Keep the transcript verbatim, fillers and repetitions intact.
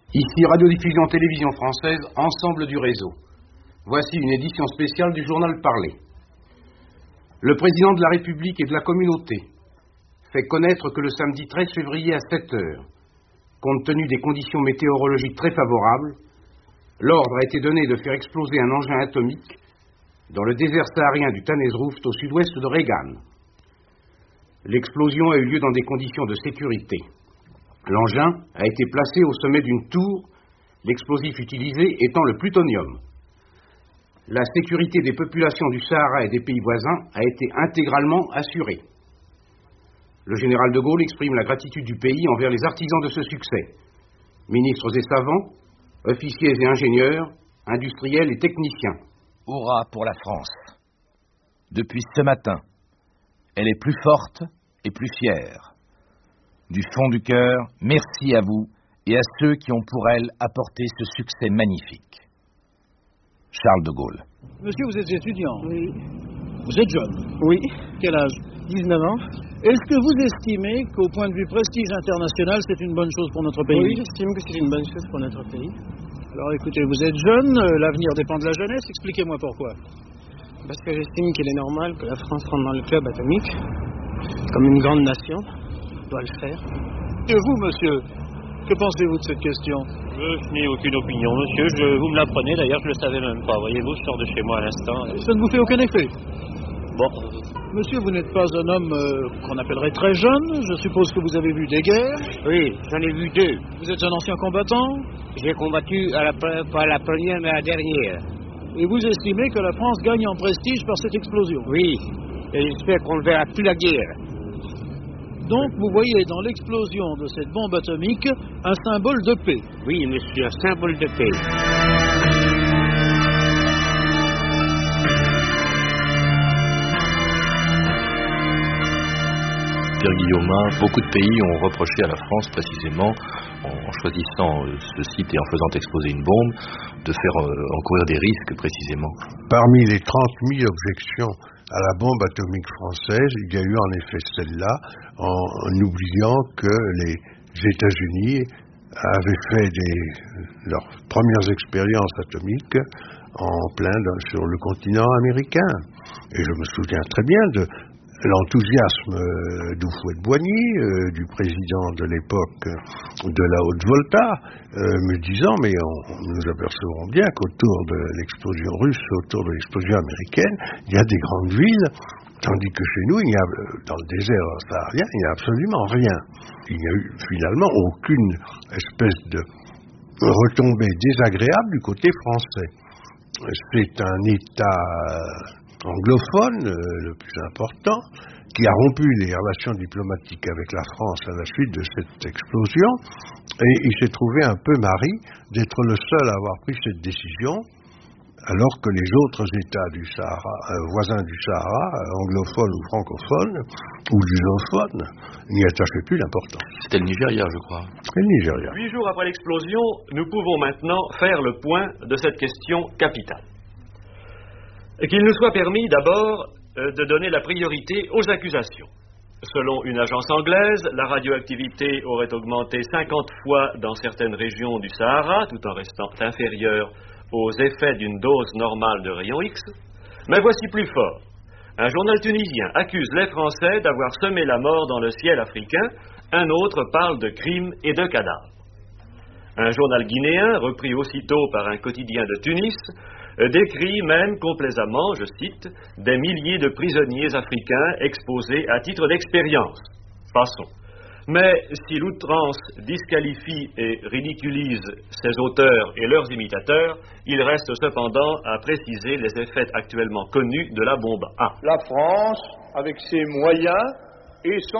Ici Radiodiffusion Télévision Française, ensemble du réseau. Voici une édition spéciale du journal Parlé. Le président de la République et de la communauté fait connaître que le samedi treize février à sept heures, compte tenu des conditions météorologiques très favorables, l'ordre a été donné de faire exploser un engin atomique dans le désert saharien du Tanezrouft au sud-ouest de Regan. L'explosion a eu lieu dans des conditions de sécurité. L'engin a été placé au sommet d'une tour, l'explosif utilisé étant le plutonium. La sécurité des populations du Sahara et des pays voisins a été intégralement assurée. Le général de Gaulle exprime la gratitude du pays envers les artisans de ce succès, ministres et savants, officiers et ingénieurs, industriels et techniciens. Hurrah pour la France. Depuis ce matin, elle est plus forte et plus fière. Du fond du cœur, merci à vous et à ceux qui ont pour elle apporté ce succès magnifique. Charles de Gaulle. Monsieur, vous êtes étudiant? Oui. Vous êtes jeune? Oui. Quel âge? dix-neuf ans. Est-ce que vous estimez qu'au point de vue prestige international, c'est une bonne chose pour notre pays? Oui, j'estime que c'est une bonne chose pour notre pays. Alors écoutez, vous êtes jeune, l'avenir dépend de la jeunesse, expliquez-moi pourquoi. Parce que j'estime qu'il est normal que la France rentre dans le club atomique, comme une grande nation doit le faire. Et vous, monsieur, que pensez-vous de cette question? Je n'ai aucune opinion, monsieur. Je, vous me l'apprenez, d'ailleurs, je ne le savais même pas. Voyez-vous, je sors de chez moi à l'instant. Et... Ça ne vous fait aucun effet? Bon. Monsieur, vous n'êtes pas un homme euh, qu'on appellerait très jeune. Je suppose que vous avez vu des guerres. Oui, j'en ai vu deux. Vous êtes un ancien combattant? J'ai combattu à la, pas la première, mais à la dernière. Et vous estimez que la France gagne en prestige par cette explosion? Oui, et j'espère qu'on ne verra plus la guerre. Donc, vous voyez dans l'explosion de cette bombe atomique un symbole de paix. Oui, monsieur, un symbole de paix. Pierre Guillaumin, beaucoup de pays ont reproché à la France précisément, en choisissant ce site et en faisant exploser une bombe, de faire encourir des risques précisément. Parmi les trente mille objections à la bombe atomique française, il y a eu en effet celle-là, en, en oubliant que les États-Unis avaient fait des, leurs premières expériences atomiques en plein dans, sur le continent américain. Et je me souviens très bien de l'enthousiasme euh, d'Houphouët-Boigny, euh, du président de l'époque de la Haute-Volta, euh, me disant, mais on, on nous apercevons bien qu'autour de l'explosion russe, autour de l'explosion américaine, il y a des grandes villes, tandis que chez nous, il y a, dans le désert saharien, il n'y a absolument rien. Il n'y a eu finalement aucune espèce de retombée désagréable du côté français. C'est un État anglophone, euh, le plus important, qui a rompu les relations diplomatiques avec la France à la suite de cette explosion, et il s'est trouvé un peu mari d'être le seul à avoir pris cette décision, alors que les autres États du Sahara, euh, voisins du Sahara, euh, anglophones ou francophones, ou lusophones, n'y attachaient plus d'importance. C'était le Nigeria, je crois. Et le Nigeria. Huit jours après l'explosion, nous pouvons maintenant faire le point de cette question capitale. Qu'il nous soit permis d'abord euh, de donner la priorité aux accusations. Selon une agence anglaise, la radioactivité aurait augmenté cinquante fois dans certaines régions du Sahara, tout en restant inférieure aux effets d'une dose normale de rayons X. Mais voici plus fort. Un journal tunisien accuse les Français d'avoir semé la mort dans le ciel africain. Un autre parle de crimes et de cadavres. Un journal guinéen, repris aussitôt par un quotidien de Tunis, décrit même complaisamment, je cite, des milliers de prisonniers africains exposés à titre d'expérience. Passons. Mais si l'outrance disqualifie et ridiculise ses auteurs et leurs imitateurs, il reste cependant à préciser les effets actuellement connus de la bombe A. La France, avec ses moyens et son